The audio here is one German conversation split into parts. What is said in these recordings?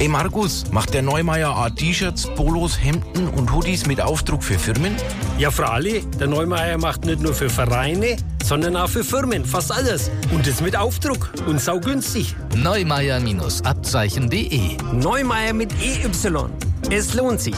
Hey Markus, macht der Neumeier auch T-Shirts, Polos, Hemden und Hoodies mit Aufdruck für Firmen? Ja, freilich. Der Neumeier macht nicht nur für Vereine, sondern auch für Firmen. Fast alles. Und das mit Aufdruck. Und saugünstig. Neumeier-Abzeichen.de. Neumeier mit EY. Es lohnt sich.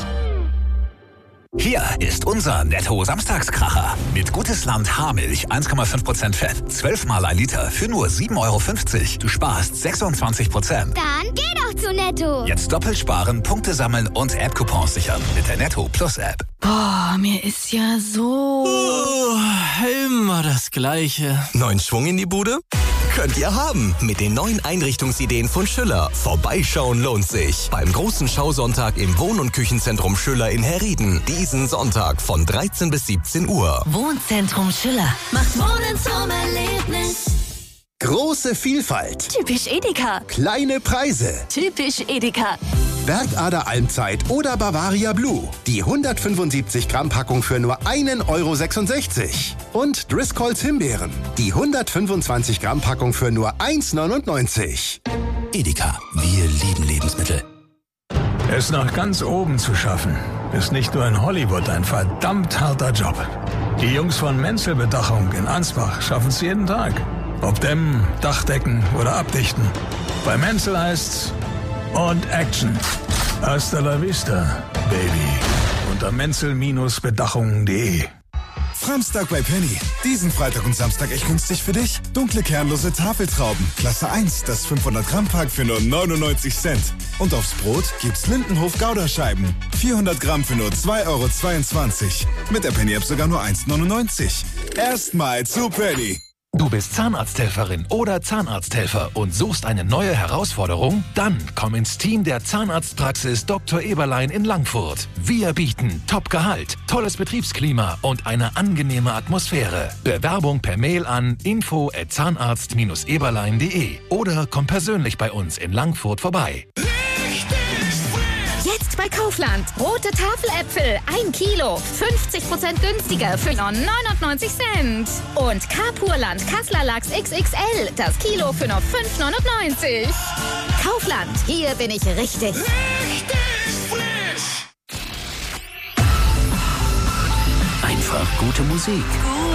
Hier ist unser Netto-Samstagskracher. Mit Gutes Land Haarmilch 1,5% Fett, 12-mal ein Liter für nur 7,50 Euro. Du sparst 26%. Dann geh doch zu Netto. Jetzt doppelt sparen, Punkte sammeln und App-Coupons sichern mit der Netto Plus App. Boah, mir ist ja so... immer das Gleiche. Neuen Schwung in die Bude? Könnt ihr haben mit den neuen Einrichtungsideen von Schüller. Vorbeischauen lohnt sich. Beim großen Schausonntag im Wohn- und Küchenzentrum Schüller in Herrieden. Diesen Sonntag von 13 bis 17 Uhr. Wohnzentrum Schüller. Macht Wohnen zum Erlebnis. Große Vielfalt. Typisch Edeka. Kleine Preise. Typisch Edeka. Bergader Almzeit oder Bavaria Blue. Die 175 Gramm Packung für nur 1,66 €. Und Driscolls Himbeeren. Die 125 Gramm Packung für nur 1,99 €. Edeka, wir lieben Lebensmittel. Es nach ganz oben zu schaffen, ist nicht nur in Hollywood ein verdammt harter Job. Die Jungs von Menzel Bedachung in Ansbach schaffen es jeden Tag. Ob dämmen, Dachdecken oder abdichten. Bei Menzel heißt's und Action. Hasta la vista, Baby. Unter menzel-bedachungen.de. Samstag bei Penny. Diesen Freitag und Samstag echt günstig für dich. Dunkle kernlose Tafeltrauben. Klasse 1, das 500 Gramm Pack für nur 99 Cent. Und aufs Brot gibt's Lindenhof Gouda-Scheiben. 400 Gramm für nur 2,22 €. Mit der Penny-App sogar nur 1,99 €. Erstmal zu Penny. Du bist Zahnarzthelferin oder Zahnarzthelfer und suchst eine neue Herausforderung? Dann komm ins Team der Zahnarztpraxis Dr. Eberlein in Langfurt. Wir bieten Top-Gehalt, tolles Betriebsklima und eine angenehme Atmosphäre. Bewerbung per Mail an info@zahnarzt-eberlein.de oder komm persönlich bei uns in Langfurt vorbei. Jetzt bei Kaufland. Rote Tafeläpfel, 1 Kilo. 50% günstiger für nur 99 Cent. Und Carpurland Kassler Lachs XXL. Das Kilo für nur 5,99 €. Kaufland. Hier bin ich richtig. Einfach gute Musik.